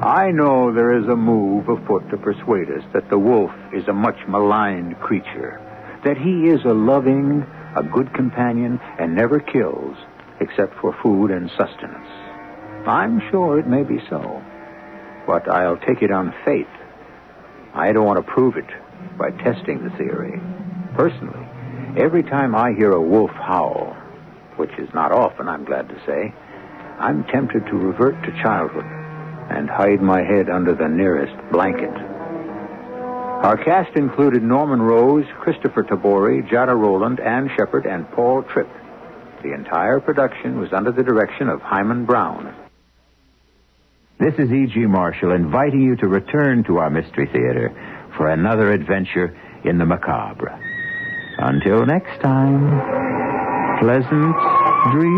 I know there is a move afoot to persuade us that the wolf is a much maligned creature, that he is a loving, a good companion, and never kills except for food and sustenance. I'm sure it may be so, but I'll take it on faith. I don't want to prove it by testing the theory. Personally, every time I hear a wolf howl, which is not often, I'm glad to say, I'm tempted to revert to childhood and hide my head under the nearest blanket. Our cast included Norman Rose, Christopher Tabori, Jada Rowland, Ann Shepard, and Paul Tripp. The entire production was under the direction of Hyman Brown. This is E.G. Marshall inviting you to return to our Mystery Theater for another adventure in the macabre. Until next time, pleasant dreams.